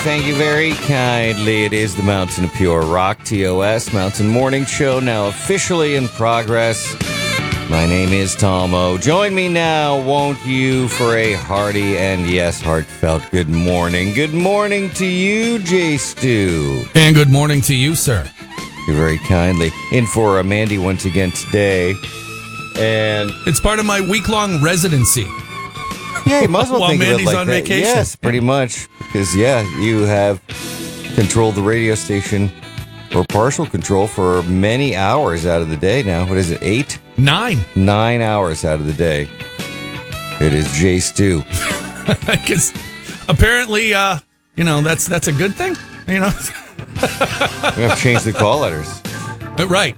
Thank you very kindly. It is the Mountain of Pure Rock, TOS, Mountain Morning Show, now officially in progress. My name is Tom O. Join me now, won't you, for a hearty and, yes, heartfelt good morning. Good morning to you, J. Stu. And good morning to you, sir. Thank you very kindly. In for Mandy once again today. And it's part of my week-long residency. Yeah, you might as well While think Mandy's of it like on that. vacation. Yes, pretty much. Because, you have controlled the radio station, or partial control, for many hours out of the day now. What is it, 8? 9. 9 hours out of the day. It is J. Stu. Because apparently, that's a good thing, We have to change the call letters. Right.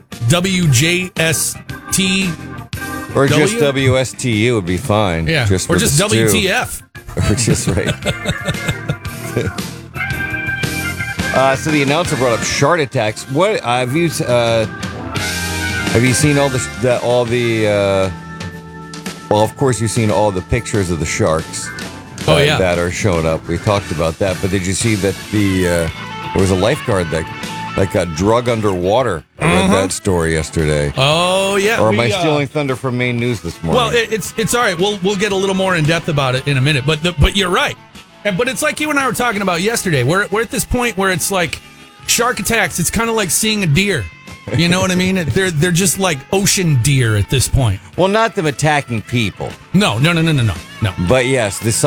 WJST. Or just WSTU would be fine. Yeah. Just or for just the stew. WTF. Or just right. So the announcer brought up shark attacks. What have you seen all the well, of course you've seen all the pictures of the sharks that are showing up. We talked about that, but did you see that there was a lifeguard that got drug underwater? I read that story yesterday. Oh yeah. Or am I stealing thunder from Maine News this morning? Well, it's all right. We'll get a little more in depth about it in a minute. But you're right. But it's like you and I were talking about yesterday. We're at this point where it's like shark attacks. It's kind of like seeing a deer. You know what I mean? They're just like ocean deer at this point. Well, not them attacking people. No. But yes, this